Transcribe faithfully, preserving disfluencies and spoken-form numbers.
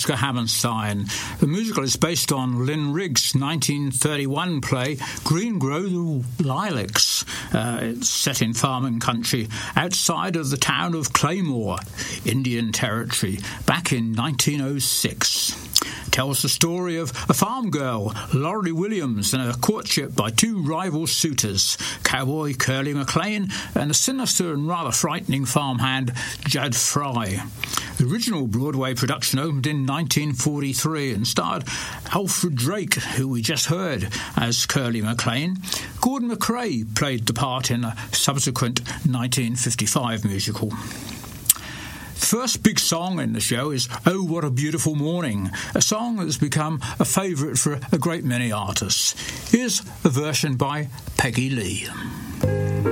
Oscar Hammerstein. The musical is based on Lynn Riggs' nineteen thirty-one play Green Grow the Lilacs. Uh, it's set in farming country outside of the town of Claymore, Indian Territory, back in nineteen oh six. Tells the story of a farm girl, Laurie Williams, and her courtship by two rival suitors, cowboy Curly McLean and a sinister and rather frightening farmhand, Judd Fry. The original Broadway production opened in nineteen forty-three and starred Alfred Drake, who we just heard, as Curly McLean. Gordon McRae played the part in a subsequent nineteen fifty-five musical. The first big song in the show is Oh What a Beautiful Morning, a song that's become a favourite for a great many artists. Here's a version by Peggy Lee.